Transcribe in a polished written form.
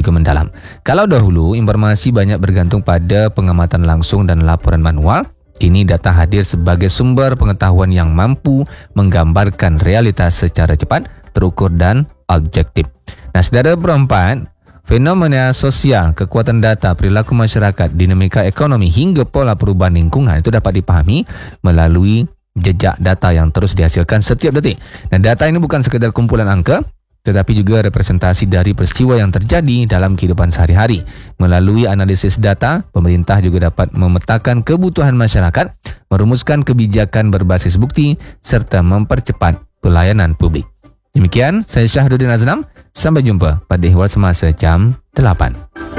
juga mendalam. Kalau dahulu informasi banyak bergantung pada pengamatan langsung dan laporan manual, kini data hadir sebagai sumber pengetahuan yang mampu menggambarkan realitas secara cepat, terukur dan objektif. Nah, saudara berempat, fenomena sosial, kekuatan data, perilaku masyarakat, dinamika ekonomi hingga pola perubahan lingkungan itu dapat dipahami melalui jejak data yang terus dihasilkan setiap detik. Dan data ini bukan sekadar kumpulan angka, tetapi juga representasi dari peristiwa yang terjadi dalam kehidupan sehari-hari. Melalui analisis data, pemerintah juga dapat memetakan kebutuhan masyarakat, merumuskan kebijakan berbasis bukti, serta mempercepat pelayanan publik. Demikian, saya Syahruddin Aznam. Sampai jumpa pada Ihwal Semasa jam 8.